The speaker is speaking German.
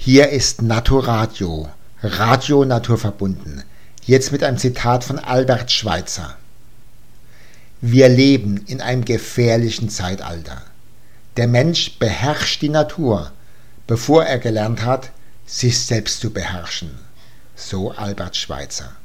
Hier ist Naturadio, Radio naturverbunden. Jetzt mit einem Zitat von Albert Schweitzer. Wir leben in einem gefährlichen Zeitalter. Der Mensch beherrscht die Natur, bevor er gelernt hat, sich selbst zu beherrschen. So Albert Schweitzer.